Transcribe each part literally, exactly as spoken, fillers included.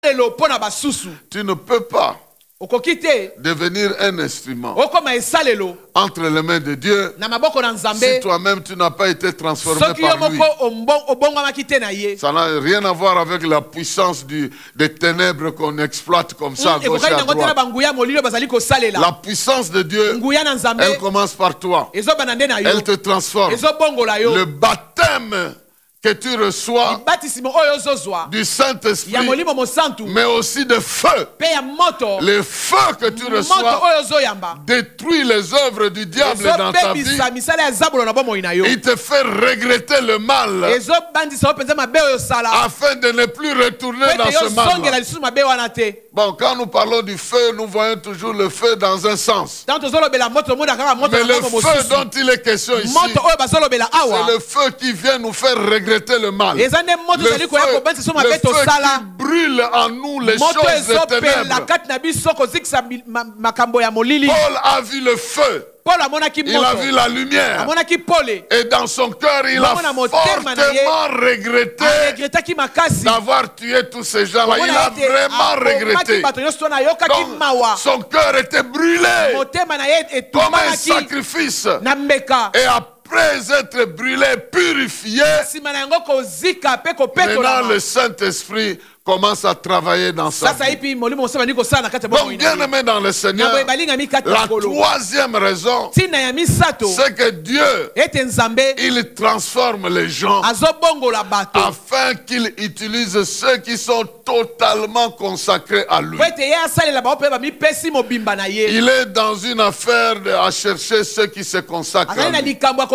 Tu ne peux pas devenir un instrument entre les mains de Dieu si toi-même tu n'as pas été transformé par lui. Ça n'a rien à voir avec la puissance du, des ténèbres qu'on exploite comme ça à gauche et à droite. La puissance de Dieu, elle commence par toi. Elle te transforme. Le baptême que tu reçois du Saint-Esprit, mais aussi de feu. Le feu que tu reçois détruit les œuvres du diable dans ta vie. Il te fait regretter le mal afin de ne plus retourner dans ce mal. Bon, quand nous parlons du feu, nous voyons toujours le feu dans un sens. Mais le feu dont il est question ici, c'est le feu qui vient nous faire regretter le mal. Le feu, le feu qui brûle en nous les choses des ténèbres. Paul a vu le feu. Il a vu la lumière. Et dans son cœur, il a fortement regretté d'avoir tué tous ces gens-là. Il a vraiment regretté. Donc, son cœur était brûlé comme un sacrifice. Et après être brûlé, purifié, maintenant le Saint-Esprit commence à travailler dans sa vie. Donc, bien aimé dans le Seigneur, la troisième raison, c'est que Dieu, il transforme les gens afin qu'il utilise ceux qui sont totalement consacrés à lui. Il est dans une affaire de, à chercher ceux qui se consacrent à lui.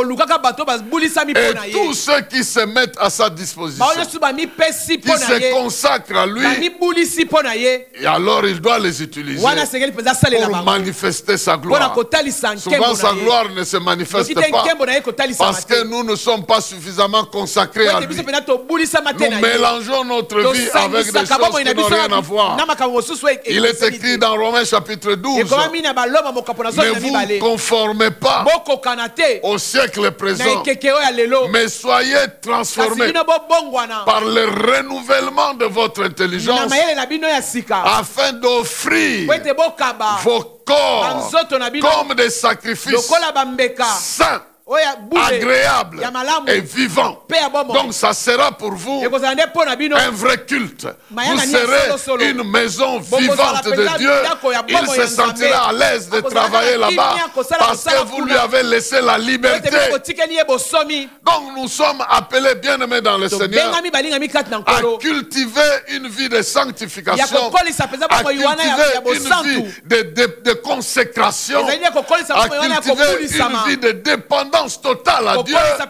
Et tous ceux qui se mettent à sa disposition, qui se consacrent à lui, et alors il doit les utiliser pour manifester sa gloire. Souvent sa gloire ne se manifeste pas parce que nous ne sommes pas suffisamment consacrés à lui. Nous mélangeons notre vie avec des choses qui n'ont rien à voir. Il est écrit dans Romains chapitre douze: ne vous conformez pas au siècle présent, mais soyez transformés par le renouvellement de votre intelligence afin d'offrir vos corps comme des sacrifices saints, agréable et vivant. Donc ça sera pour vous un vrai culte. Vous serez une maison vivante de Dieu. Il se sentira à l'aise de travailler là-bas parce que vous lui avez laissé la liberté. Donc nous sommes appelés, bien-aimés dans le Seigneur, à cultiver une vie de sanctification, à cultiver une vie de, de, de consécration, à cultiver une vie de dépendance totale à Dieu,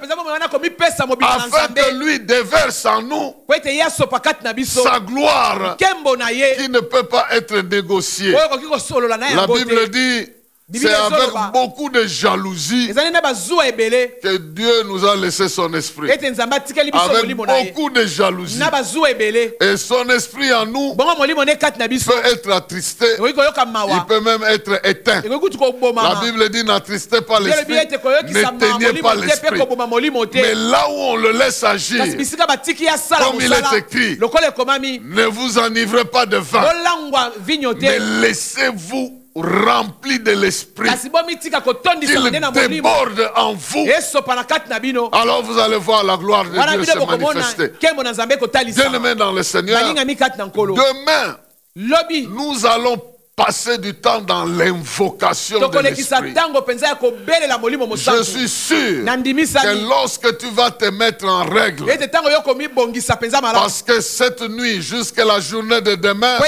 afin que lui déverse en nous sa gloire qui ne peut pas être négociée. La Bible dit: c'est avec beaucoup de jalousie que Dieu nous a laissé son esprit. Avec beaucoup de jalousie. Et son esprit en nous peut être attristé. Il peut même être éteint. La Bible dit: n'attristez pas l'esprit, n'éteignez pas l'esprit. Mais là où on le laisse agir, comme il est écrit, ne vous enivrez pas de vin, mais laissez-vous rempli de l'esprit, qu'il déborde en vous. Alors vous allez voir la gloire de Dieu se manifester. Bien-aimés dans le Seigneur, demain, nous allons passer du temps dans l'invocation de l'esprit. Je suis sûr que lorsque tu vas te mettre en règle, parce que cette nuit jusqu'à la journée de demain,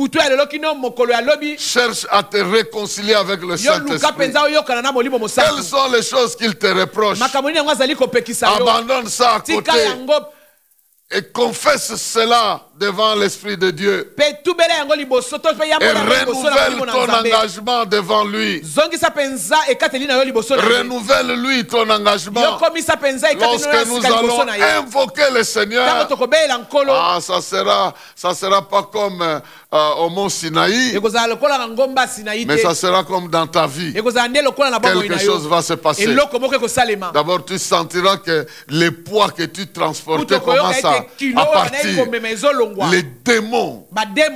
cherche à te réconcilier avec le Saint-Esprit. Quelles sont les choses qu'il te reproche? Abandonne ça à côté et confesse cela devant l'Esprit de Dieu. Et renouvelle ton engagement devant lui. Renouvelle-lui ton engagement. Lorsque nous allons invoquer le Seigneur, ah, ça sera, ça sera pas comme euh, au mont Sinaï, mais ça sera comme dans ta vie. Quelque chose va se passer. D'abord, tu sentiras que les poids que tu transportais commencent à, à partir. les démons